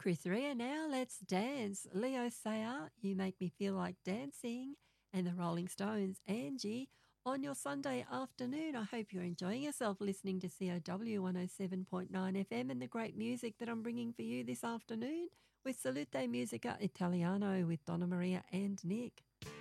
Chris Rea now, let's dance. Leo Sayer, You Make Me Feel Like Dancing, and the Rolling Stones, Angie, on your Sunday afternoon. I hope you're enjoying yourself listening to COW 107.9 FM and the great music that I'm bringing for you this afternoon with Salute Musica Italiano with Donna Maria and Nick.